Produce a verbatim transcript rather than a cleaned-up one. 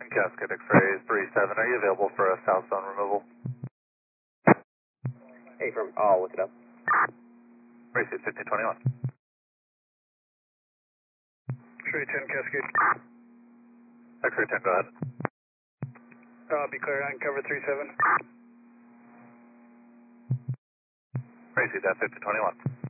Cascade X-ray three seven, are you available for a south zone removal? Hey, from, I'll look it up. Racing fifteen twenty-one. X-ray ten Cascade. X-ray ten, go ahead. Uh, be clear on cover three seven. Racing at fifteen twenty-one.